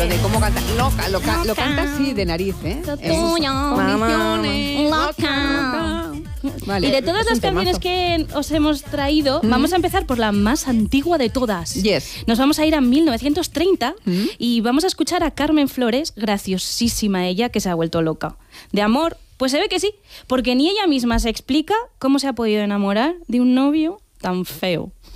lo de cómo canta. Loca, lo canta así de nariz, ¿eh? Condiciones, loca. Vale, y de todas las canciones que os hemos traído, vamos a empezar por la más antigua de todas. Yes. Nos vamos a ir a 1930 y vamos a escuchar a Carmen Flores, graciosísima ella, que se ha vuelto loca. De amor, pues se ve que sí, porque ni ella misma se explica cómo se ha podido enamorar de un novio tan feo.